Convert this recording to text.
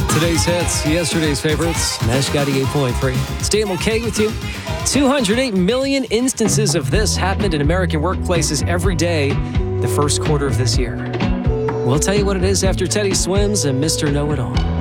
Today's hits, yesterday's favorites, Mesh 88.3. It's Dan Mulcahy with you. 208 million instances of this happened in American workplaces every day the first quarter of this year. We'll tell you what it is after Teddy Swims and Mr. Know-It-All.